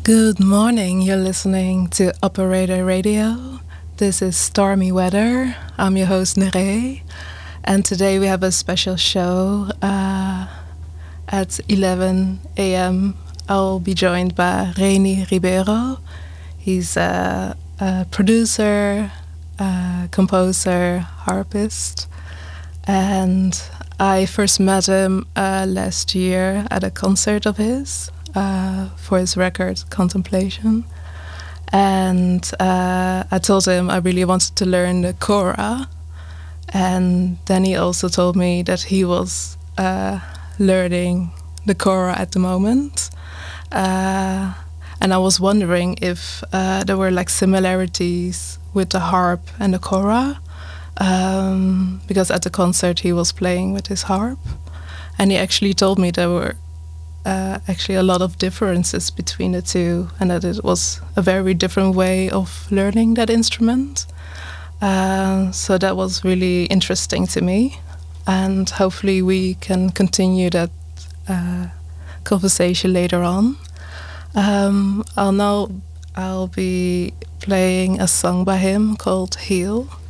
Good morning. You're listening to Operator Radio. This is Stormy Weather. I'm your host, Nere. And today we have a special show. At 11 a.m., I'll be joined by Reni Ribeiro. He's a producer, composer, harpist. And I first met him last year at a concert of his. For his record Contemplation, and I told him I really wanted to learn the kora, and then he also told me that he was learning the kora at the moment, and I was wondering if there were like similarities with the harp and the kora, because at the concert he was playing with his harp, and he actually told me there were actually a lot of differences between the two, and that it was a very different way of learning that instrument. So that was really interesting to me, and hopefully we can continue that conversation later on. I'll be playing a song by him called Heal.